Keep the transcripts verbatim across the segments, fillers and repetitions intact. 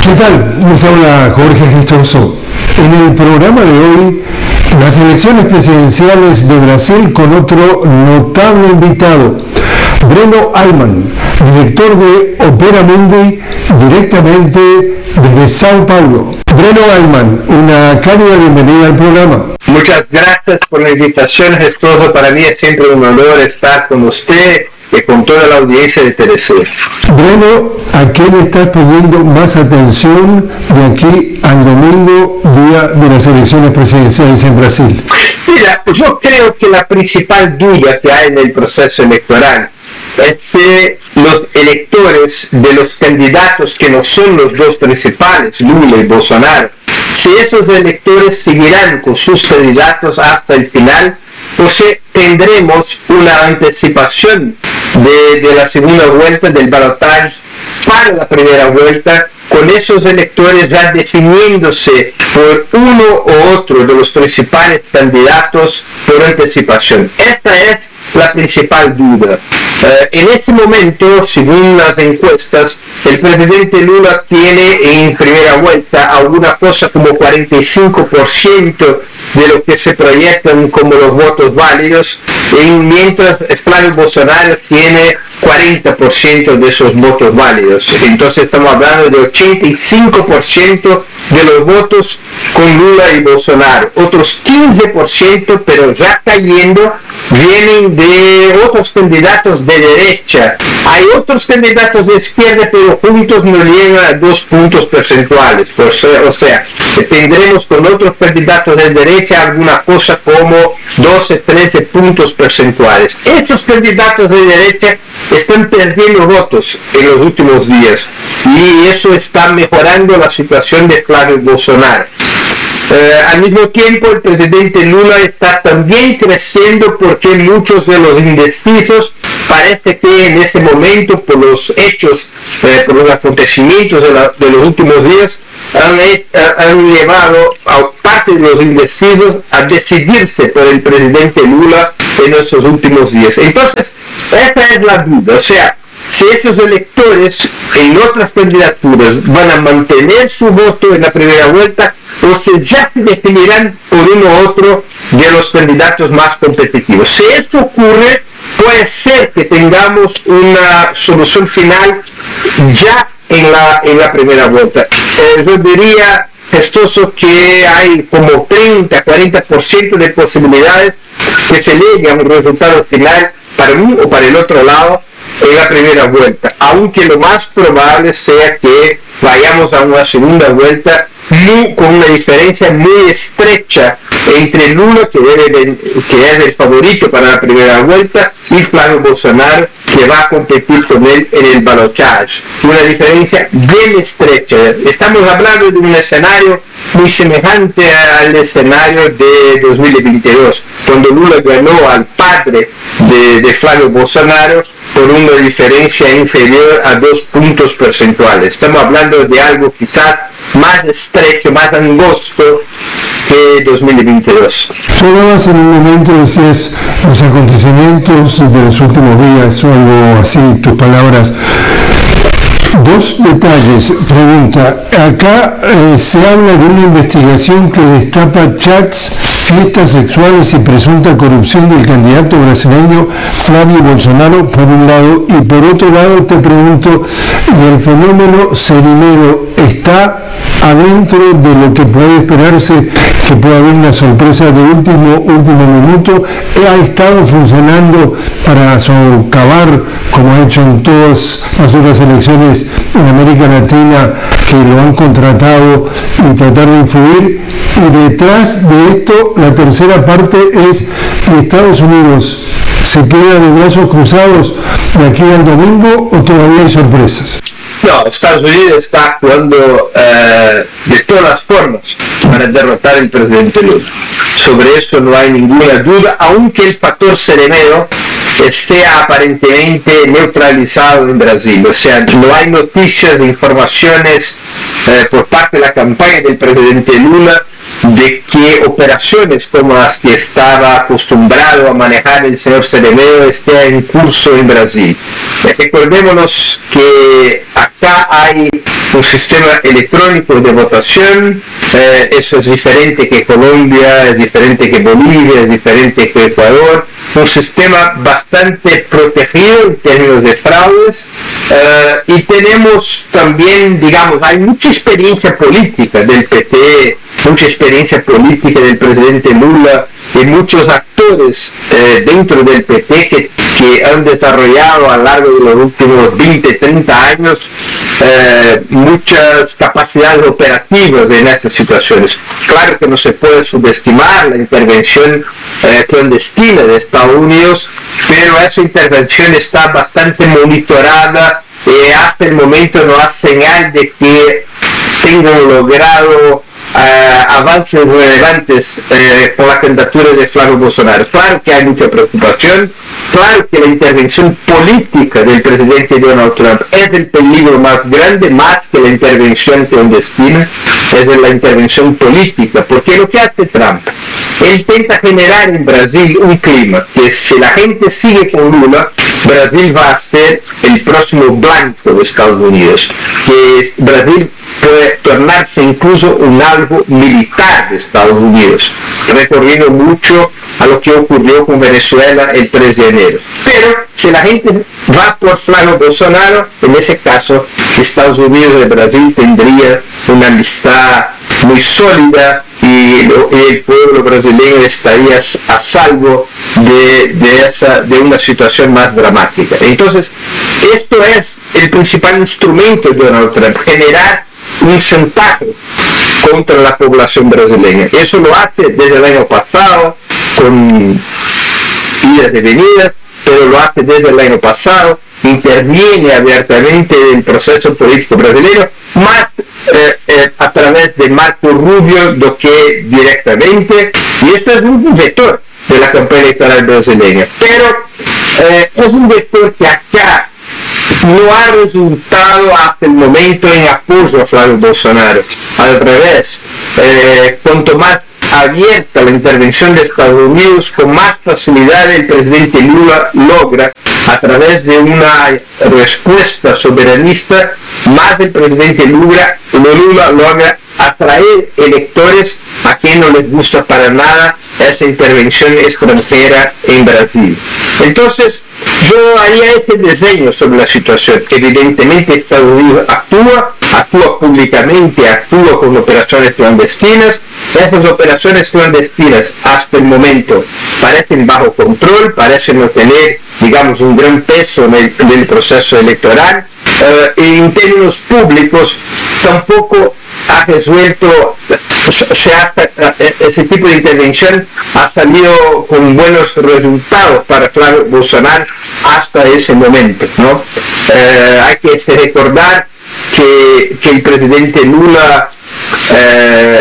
¿Qué tal? Les habla Jorge Cristoso. En el programa de hoy, las elecciones presidenciales de Brasil con otro notable invitado, Breno Altman, director de Opera Mundi, directamente desde Sao Paulo. Breno Altman, una cálida bienvenida al programa. Muchas gracias por la invitación, Gestoso. Para mí es siempre un honor estar con usted y con toda la audiencia de T V C. Breno, ¿a qué le estás poniendo más atención de aquí al domingo, día de las elecciones presidenciales en Brasil? Mira, yo creo que la principal duda que hay en el proceso electoral es si los electores de los candidatos que no son los dos principales, Lula y Bolsonaro, si esos electores seguirán con sus candidatos hasta el final, o si tendremos una anticipación de, de la segunda vuelta del balotaje para la primera vuelta, con esos electores ya definiéndose por uno u otro de los principales candidatos por anticipación. Esta es la principal duda. Uh, en este momento, según las encuestas, el presidente Lula tiene en primera vuelta alguna cosa como cuarenta y cinco por ciento de lo que se proyectan como los votos válidos, y mientras Flavio Bolsonaro tiene cuarenta por ciento de esos votos válidos. Entonces estamos hablando de ochenta y cinco por ciento de los votos con Lula y Bolsonaro. Otros quince por ciento, pero ya cayendo, vienen de otros candidatos de derecha. Hay otros candidatos de izquierda, pero juntos no llegan a dos puntos percentuales. O sea, tendremos con otros candidatos de derecha alguna cosa como doce, trece puntos percentuales. Estos candidatos de derecha están perdiendo votos en los últimos días y eso está mejorando la situación de Flavio Bolsonaro. Eh, al mismo tiempo, el presidente Lula está también creciendo porque muchos de los indecisos parece que en ese momento, por los hechos, eh, por los acontecimientos de, la, de los últimos días, han, eh, han llevado a parte de los indecisos a decidirse por el presidente Lula en esos últimos días. Entonces, esta es la duda, o sea, si esos electores en otras candidaturas van a mantener su voto en la primera vuelta o si ya se definirán por uno u otro de los candidatos más competitivos. Si esto ocurre, puede ser que tengamos una solución final ya en la, en la primera vuelta. Eh, yo diría, Gestoso, que hay como treinta a cuarenta por ciento de posibilidades que se llegue a un resultado final para uno o para el otro lado en la primera vuelta, aunque lo más probable sea que vayamos a una segunda vuelta muy, con una diferencia muy estrecha entre Lula, que, debe, que es el favorito para la primera vuelta, y Flavio Bolsonaro, que va a competir con él en el balotaje. Una diferencia bien estrecha. Estamos hablando de un escenario muy semejante al escenario de dos mil veintidós, cuando Lula ganó al padre de, de Flavio Bolsonaro por una diferencia inferior a dos puntos percentuales. Estamos hablando de algo quizás más estrecho, más angosto que dos mil veintidós. Tú hablabas en un momento, decías, los acontecimientos de los últimos días o algo así, tus palabras. Dos detalles. Pregunta, acá eh, se habla de una investigación que destapa chats, fiestas sexuales y presunta corrupción del candidato brasileño Flavio Bolsonaro, por un lado, y por otro lado te pregunto, ¿y el fenómeno Serinero está adentro de lo que puede esperarse que pueda haber una sorpresa de último último minuto? ¿Ha estado funcionando para socavar, como ha hecho en todas las otras elecciones en América Latina, que lo han contratado y tratar de influir? Y detrás de esto, la tercera parte es que Estados Unidos se queda de brazos cruzados de aquí al domingo, ¿o todavía hay sorpresas? No, Estados Unidos está actuando eh, de todas las formas para derrotar al presidente Lula. Sobre eso no hay ninguna duda, aunque el factor Serinero esté aparentemente neutralizado en Brasil. O sea, no hay noticias, informaciones eh, por parte de la campaña del presidente Lula de que operaciones como las que estaba acostumbrado a manejar el señor Ceremedo estén en curso en Brasil. Recordémonos que acá hay un sistema electrónico de votación, eh, eso es diferente que Colombia, es diferente que Bolivia, es diferente que Ecuador, un sistema bastante protegido en términos de fraudes, eh, y tenemos también, digamos, hay mucha experiencia política del P T, mucha experiencia política del presidente Lula y muchos actores eh, dentro del P T que, que han desarrollado a lo largo de los últimos veinte, treinta años eh, muchas capacidades operativas en esas situaciones. Claro que no se puede subestimar la intervención eh, clandestina de Estados Unidos, pero esa intervención está bastante monitorada y hasta el momento no hace señal de que tengan logrado Uh, avances relevantes uh, por la candidatura de Flávio Bolsonaro. Claro que hay mucha preocupación, claro que la intervención política del presidente Donald Trump es el peligro más grande, más que la intervención clandestina, es la intervención política, porque lo que hace Trump, él intenta generar en Brasil un clima que si la gente sigue con Lula, Brasil va a ser el próximo blanco de Estados Unidos, que Brasil puede tornarse incluso un algo militar de Estados Unidos, recorriendo mucho a lo que ocurrió con Venezuela el tres de enero. Pero si la gente va por Flávio Bolsonaro, en ese caso Estados Unidos y Brasil tendría una amistad muy sólida y el pueblo brasileño estaría a salvo de, de, esa, de una situación más dramática. Entonces, esto es el principal instrumento de Donald Trump, generar un chantaje contra la población brasileña. Eso lo hace desde el año pasado con idas y venidas, pero lo hace desde el año pasado, interviene abiertamente en el proceso político brasileño, más eh, eh, a través de Marco Rubio do que directamente, y eso es un vector de la campaña electoral brasileña. Pero eh, es un vector que acá no ha resultado hasta el momento en apoyo a Flávio Bolsonaro. Al revés, eh, cuanto más abierta la intervención de Estados Unidos, con más facilidad el presidente Lula logra, a través de una respuesta soberanista, más el presidente Lula, Lula logra atraer electores a quien no les gusta para nada esa intervención extranjera en Brasil. Entonces, yo haría este diseño sobre la situación. Evidentemente Estados Unidos actúa, actúa públicamente, actúa con operaciones clandestinas. Esas operaciones clandestinas hasta el momento parecen bajo control, parecen no tener, digamos, un gran peso en el, en el proceso electoral. Uh, en términos públicos tampoco ha resuelto, o sea, ese tipo de intervención ha salido con buenos resultados para Flávio Bolsonaro hasta ese momento, ¿no? Uh, hay que recordar que, que el presidente Lula uh,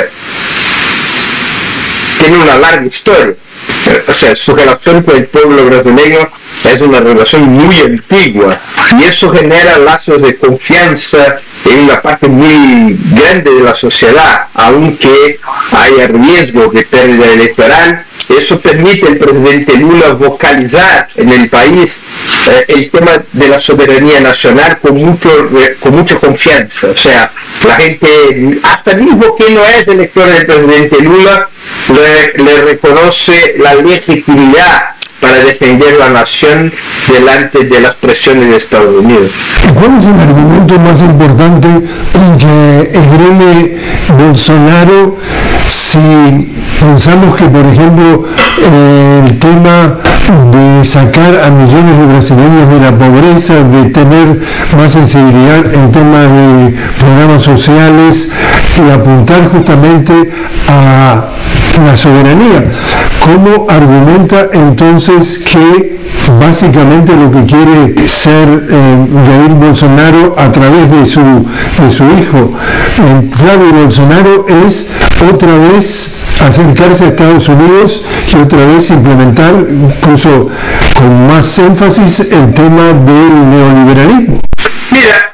tiene una larga historia, o sea, su relación con el pueblo brasileño es una relación muy antigua y eso genera lazos de confianza en una parte muy grande de la sociedad, aunque haya riesgo de pérdida electoral. Eso permite al presidente Lula vocalizar en el país eh, el tema de la soberanía nacional con, mucho, con mucha confianza. O sea, la gente, hasta mismo que no es elector del presidente Lula, le, le reconoce la legitimidad para defender la nación delante de las presiones de Estados Unidos. ¿Cuál es el argumento más importante que esgrime Bolsonaro si pensamos que, por ejemplo, eh, el tema de sacar a millones de brasileños de la pobreza, de tener más sensibilidad en temas de programas sociales y apuntar justamente a la soberanía? ¿Cómo argumenta entonces que básicamente lo que quiere ser eh, Jair Bolsonaro a través de su, de su hijo eh, Flávio Bolsonaro es otra vez acercarse a Estados Unidos y otra vez implementar, incluso con más énfasis, el tema del neoliberalismo? Mira,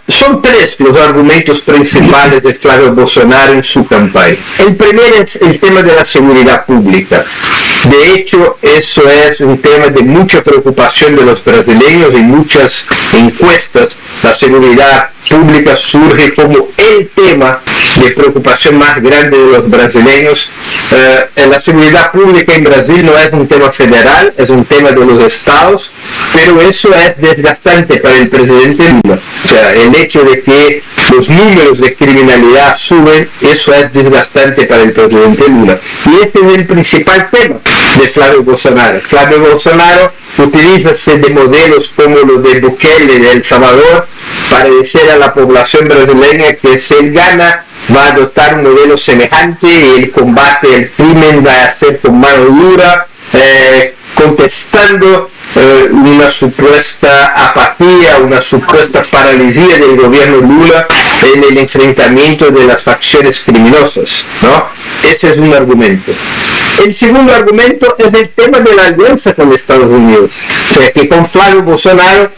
son tres los argumentos principales de Flavio Bolsonaro en su campaña. El primero es el tema de la seguridad pública. De hecho, eso es un tema de mucha preocupación de los brasileños. En muchas encuestas, la seguridad pública surge como el tema de preocupación más grande de los brasileños. Eh, la seguridad pública en Brasil no es un tema federal, es un tema de los estados, pero eso es desgastante para el presidente Lula. O sea, el hecho de que los números de criminalidad suben, eso es desgastante para el presidente Lula. Y este es el principal tema de Flavio Bolsonaro. Flavio Bolsonaro utiliza de modelos como los de Bukele de El Salvador para decir a la población brasileña que si él gana va a adoptar un modelo semejante y el combate al crimen va a ser con mano dura, eh, contestando eh, una supuesta apatía, una supuesta paralisia del gobierno Lula en el enfrentamiento de las facciones criminosas, ¿no? Ese es un argumento. El segundo argumento es el tema de la alianza con Estados Unidos. O sea, que con Flavio Bolsonaro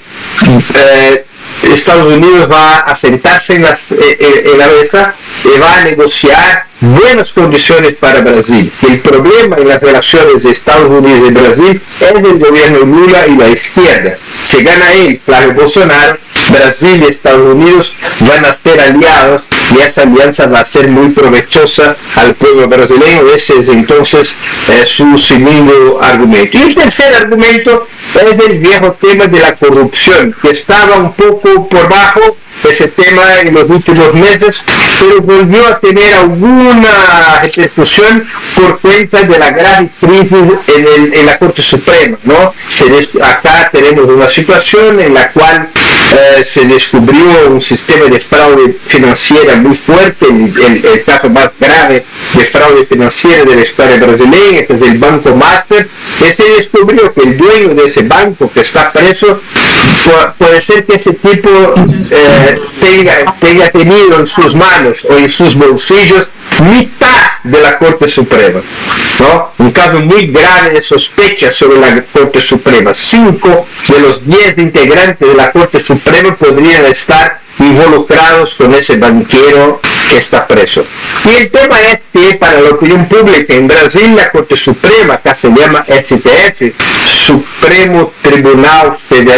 eh, Estados Unidos va a sentarse en, las, eh, en la mesa y va a negociar buenas condiciones para Brasil. El problema en las relaciones de Estados Unidos y Brasil es el gobierno Lula y la izquierda. Si gana él, Flavio Bolsonaro, Brasil y Estados Unidos van a ser aliados y esa alianza va a ser muy provechosa al pueblo brasileño. Ese es entonces eh, su segundo argumento. Y el tercer argumento es el viejo tema de la corrupción, que estaba un poco por bajo ese tema en los últimos meses, pero volvió a tener alguna repercusión por cuenta de la grave crisis en, el, en la Corte Suprema, ¿no? Se des, acá tenemos una situación en la cual eh, se descubrió un sistema de fraude financiera muy fuerte, el, el, el caso más grave de fraude financiera de la historia brasileña, que es el Banco Master, que se descubrió que el dueño de ese banco que está preso, puede ser que ese tipo eh, tenga, tenga tenido en sus manos o en sus bolsillos mitad de la Corte Suprema, ¿no? Un caso muy grave de sospecha sobre la Corte Suprema. Cinco de los diez integrantes de la Corte Suprema podrían estar involucrados con ese banquero que está preso. Y el tema es que para la opinión pública en Brasil la Corte Suprema, acá se llama S T F, Supremo Tribunal Federal